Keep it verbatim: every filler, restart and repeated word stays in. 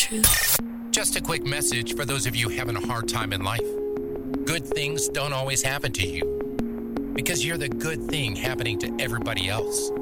truth. Just a quick message for those of you having a hard time in life. Good things don't always happen to you because you're the good thing happening to everybody else.